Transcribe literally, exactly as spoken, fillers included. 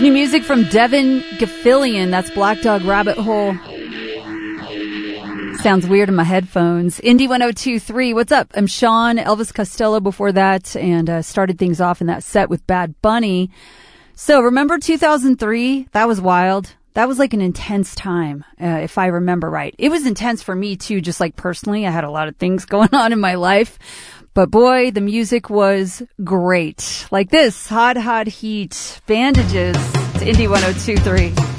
New music from Devin Gaffilian. That's Black Dog Rabbit Hole. Sounds weird in my headphones. Indie one oh two point three. What's up? I'm Sean. Elvis Costello before that, and uh, started things off in that set with Bad Bunny. So remember two thousand three? That was wild. That was like an intense time, uh, if I remember right. It was intense for me too, just like personally. I had a lot of things going on in my life. But boy, the music was great. Like this, Hot Hot Heat, Bandages. It's Indie one oh two point three.